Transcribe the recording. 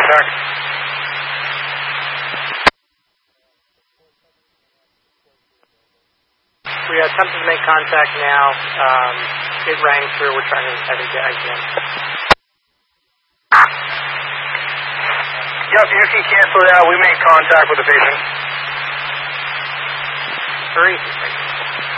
contact. We attempted to make contact now. It rang through. We're trying to, I think, get again. Yep, you can cancel it out. We made contact with the patient. Very easy.